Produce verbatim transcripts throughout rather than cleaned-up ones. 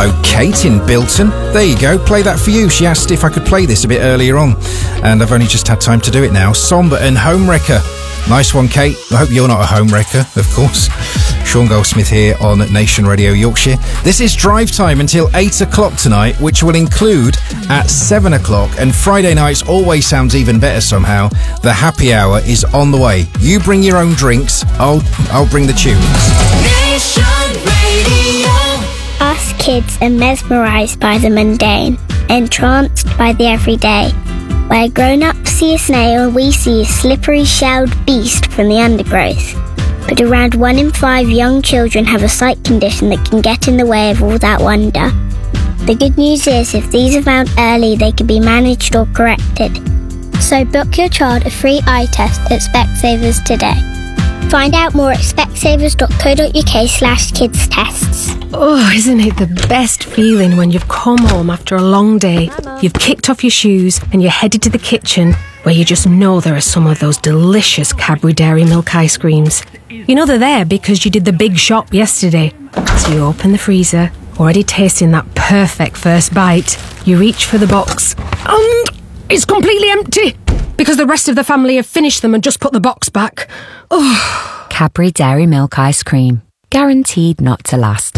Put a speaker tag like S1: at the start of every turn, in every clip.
S1: Hello, Kate in Bilton. There you go, play that for you. She asked if I could play this a bit earlier on, and I've only just had time to do it now. Somber and Homewrecker. Nice one, Kate. I hope you're not a homewrecker, of course. Sean Goldsmith here on Nation Radio Yorkshire. This is Drive Time until eight o'clock tonight, which will include at seven o'clock, and Friday nights always sounds even better somehow. The happy hour is on the way. You bring your own drinks, I'll I'll bring the tunes.
S2: Nation Radio.
S3: Us kids are mesmerised by the mundane, entranced by the everyday. Where grown-ups see a snail, we see a slippery shelled beast from the undergrowth. But around one in five young children have a sight condition that can get in the way of all that wonder. The good news is, if these are found early, they can be managed or corrected. So book your child a free eye test at Specsavers today. Find out more at specsavers.co.uk slash kids tests.
S4: Oh, isn't it the best feeling when you've come home after a long day, you've kicked off your shoes and you're headed to the kitchen where you just know there are some of those delicious Cadbury Dairy Milk ice creams. You know they're there because you did the big shop yesterday. So you open the freezer, already tasting that perfect first bite. You reach for the box and it's completely empty because the rest of the family have finished them and just put the box back. Oh.
S5: Cadbury Dairy Milk ice cream. Guaranteed not to last.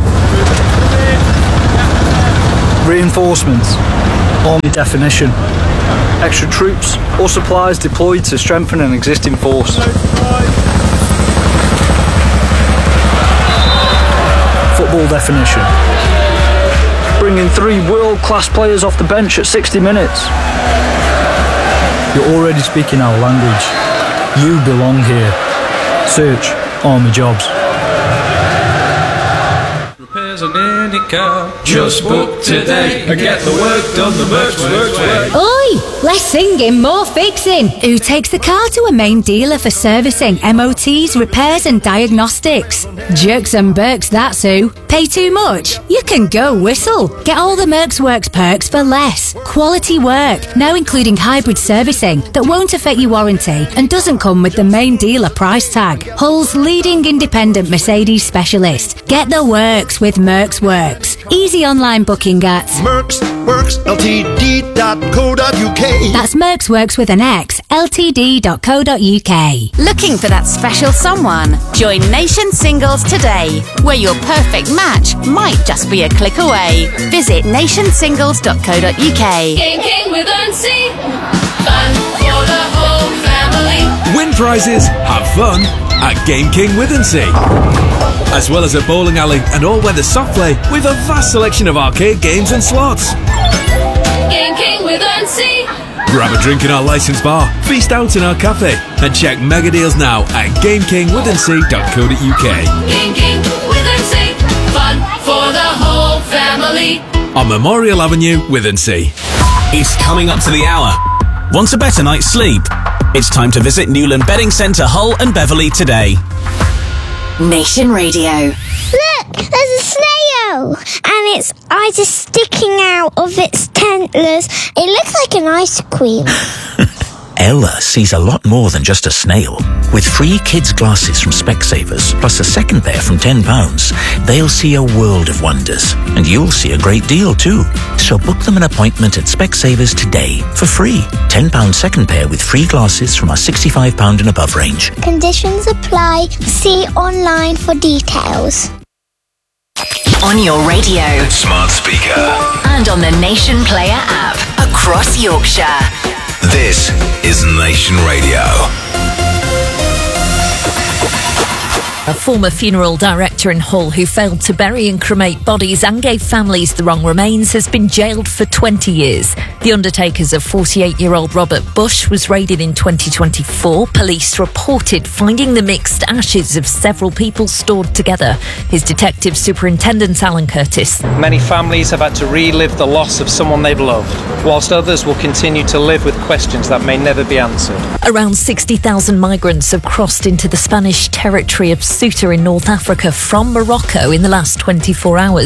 S6: Reinforcements. Army definition. Extra troops or supplies deployed to strengthen an existing force. Football definition. Bringing three world-class players off the bench at sixty minutes. You're already speaking our language. You belong here. Search Army Jobs.
S7: Repairs on any car. Just book today and get the work done the Mercs Works way.
S8: Oi! Less singing, more fixing. Who takes the car to a main dealer for servicing, M O Ts, repairs and diagnostics? Jerks and Berks, that's who. Pay too much? You can go whistle. Get all the Mercs Works perks for less. Quality work, now including hybrid servicing that won't affect your warranty and doesn't come with the main dealer price tag. Hull's leading independent Mercedes specialist. Get the works with Mercs Works. Easy online booking at
S9: Mercs Works L T D dot co dot U K.
S8: That's Mercs Works with an X, L T D dot co dot U K.
S10: Looking for that special someone? Join Nation Singles today, where your perfect match might just be a click away. Visit nation singles dot co dot U K.
S2: Game King with Earnsea. Fun for the whole family.
S11: Win prizes, have fun at Game King Withensea. As well as a bowling alley and all-weather soft play with a vast selection of arcade games and slots.
S2: Game King with Earnsea.
S11: Grab a drink in our licensed bar, feast out in our cafe, and check mega deals now at game king withensea dot co dot U K.
S2: Game King with Earnsea. Fun for the whole family.
S11: On Memorial Avenue, Withensea.
S12: It's coming up to the hour. Want a better night's sleep? It's time to visit Newland Bedding Centre, Hull and Beverley today.
S10: Nation Radio.
S3: Look, there's a snail, and its eyes are sticking out of its antlers. It looks like an ice cream.
S13: Ella sees a lot more than just a snail. With free kids' glasses from Specsavers, plus a second pair from ten pounds, they'll see a world of wonders. And you'll see a great deal too. So book them an appointment at Specsavers today for free. ten pounds second pair with free glasses from our sixty-five pounds and above range.
S3: Conditions apply. See online for details.
S10: On your radio,
S14: smart speaker,
S10: and on the Nation Player app across Yorkshire.
S14: This is Nation Radio.
S15: A former funeral director in Hull who failed to bury and cremate bodies and gave families the wrong remains has been jailed for twenty years. The undertakers of forty-eight-year-old Robert Bush was raided in twenty twenty-four. Police reported finding the mixed ashes of several people stored together. His detective superintendent Alan Curtis.
S16: Many families have had to relive the loss of someone they've loved, whilst others will continue to live with questions that may never be answered.
S15: Around sixty thousand migrants have crossed into the Spanish territory of Ceuta in North Africa from Morocco in the last twenty-four hours.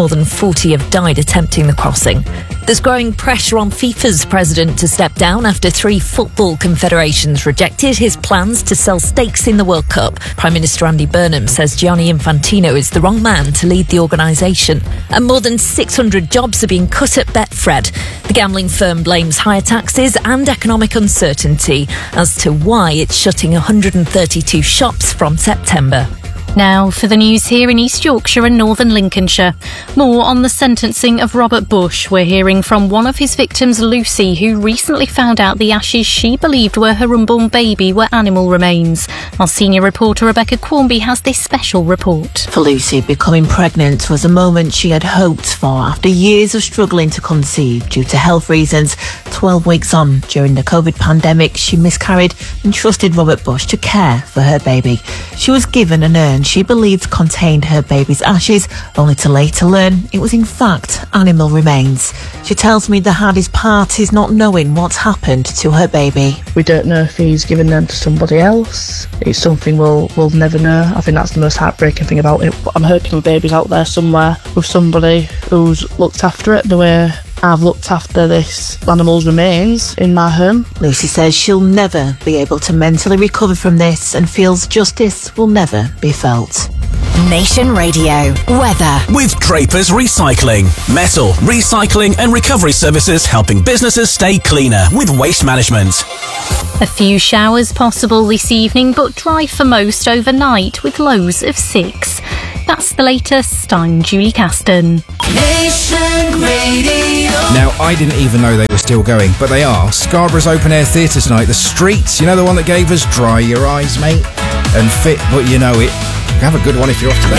S15: More than forty have died attempting the crossing. There's growing pressure on FIFA's president to step down after three football confederations rejected his plans to sell stakes in the World Cup. Prime Minister Andy Burnham says Gianni Infantino is the wrong man to lead the organisation. And more than six hundred jobs are being cut at Betfred. The gambling firm blames higher taxes and economic uncertainty as to why it's shutting one hundred thirty-two shops from September.
S17: Now for the news here in East Yorkshire and Northern Lincolnshire. More on the sentencing of Robert Bush. We're hearing from one of his victims, Lucy, who recently found out the ashes she believed were her unborn baby were animal remains. Our senior reporter Rebecca Quarmby has this special report.
S18: For Lucy, becoming pregnant was a moment she had hoped for after years of struggling to conceive due to health reasons. Twelve weeks on, during the COVID pandemic, she miscarried and trusted Robert Bush to care for her baby. She was given an urn she believed contained her baby's ashes, only to later learn it was in fact animal remains. She tells me the hardest part is not knowing what's happened to her baby.
S19: We don't know if he's given them to somebody else. It's something we'll, we'll never know. I think that's the most heartbreaking thing about it. I'm hoping my baby's out there somewhere with somebody who's looked after it the way I've looked after this animal's remains in my home.
S18: Lucy says she'll never be able to mentally recover from this and feels justice will never be felt.
S10: Nation Radio weather
S12: with Draper's Recycling. Metal, recycling and recovery services helping businesses stay cleaner with waste management.
S17: A few showers possible this evening, but dry for most overnight with lows of six. That's the latest. I'm Julie Caston.
S2: Nation Radio.
S1: Now, I didn't even know they were still going, but they are. Scarborough's Open Air Theatre tonight. The Streets, you know the one that gave us Dry Your Eyes, Mate, and Fit But You Know It. Have a good one if you're off to that.